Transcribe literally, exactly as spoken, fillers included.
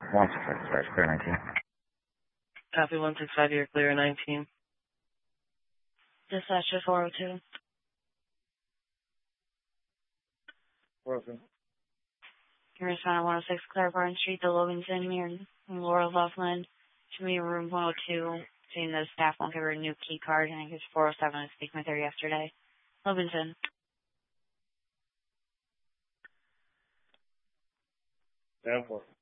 one six five, sorry, clear nineteen. Copy one six five, you're clear nineteen. Dispatcher four oh two. four oh two. You're responding one oh six Claire Barton Street, the Loganton here in Laurel, Laughlin. To me, room one oh two, seeing the staff won't give her a new key card, and I think it's four oh seven. I was speaking with her yesterday. Loganton. Down four.